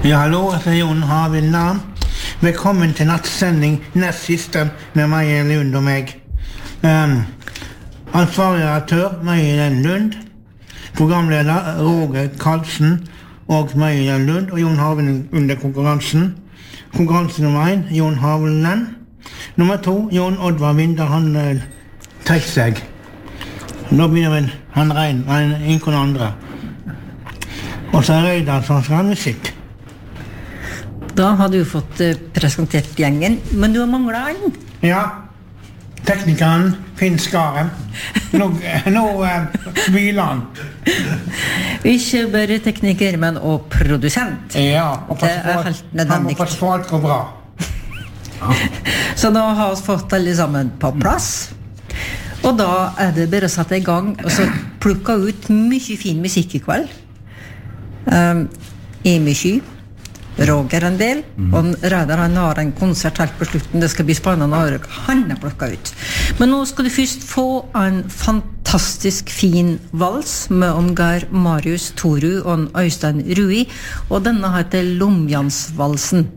Ja, hallo, jeg heter Jon Harvild Nam. Velkommen til nattsending nest siste med Maja Lund og meg. Ansvarlig redaktør Maja Lund, programleder Roger Karlsen og Maja Lund og Jon Harvild under konkurransen. Konkurranse nummer 1, Jon Harvild Lund. Nummer 2, Jon Oddvar Vinter, han trekker seg. Nå begynner han regn, ikke noen andre. Og så Reidar som skal ha musikk. Da har du fått presentert gjengen, men du har manglet han. Ja, teknikeren Finn Skaren. Nå hviler han. Ikke bare tekniker, men også produsent. Ja, og det helt nødvendig. Han må passe på alt går bra. Så nå har vi fått alle sammen på plass. Og da det bare å sette i gang og så plukke ut mye fin musikk i kveld. Emi Sky, Roger en del, og Reidar han har en konsert helt på slutten. Det skal bli spennende når han plukket ut. Men nå skal du først få en fantastisk fin vals med Geir Marius Toru og Øystein Rui, og denne heter Lomjansvalsen.